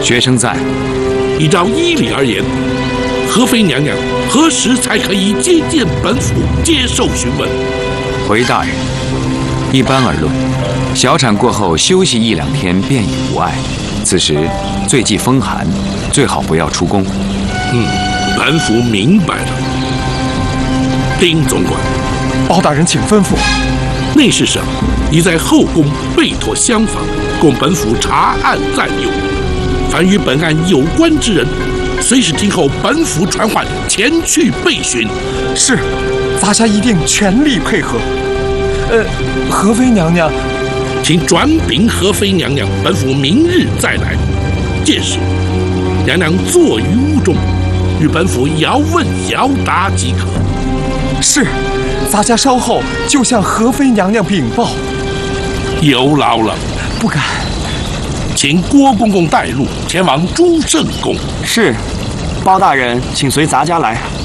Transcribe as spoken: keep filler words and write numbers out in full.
学生在。 依照依礼而言，何妃娘娘何时才可以接见本府，接受询问？ 回大人，一般而论，小产过后休息一两天便已无碍。此时最忌风寒，最好不要出宫。 嗯，本府明白了。丁总管， 包大人请吩咐。 内侍省已在后宫备妥厢房，供本府查案暂用。凡与本案有关之人，随时听候本府传唤前去备询。 是，杂家一定全力配合。呃，何妃娘娘， 请转禀何妃娘娘，本府明日再来。届时，娘娘坐于屋中，与本府遥问遥答即可。 是，杂家稍后就向何妃娘娘禀报。 有劳了。 不敢。 请郭公公带路前往朱圣宫。 是，包大人，请随杂家来。